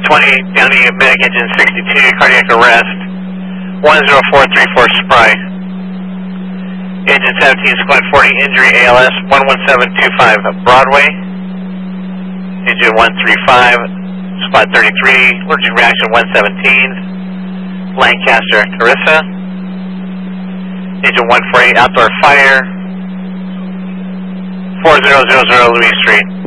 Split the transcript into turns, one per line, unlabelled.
20, Downey Medic Engine 62, cardiac arrest, 10434 Spry. Engine 17, Squad 40, injury ALS, 11725 Broadway. Engine 135, Squad 33, allergic reaction 117, Lancaster, Carissa. Engine 148, outdoor fire, 4000 Louis Street.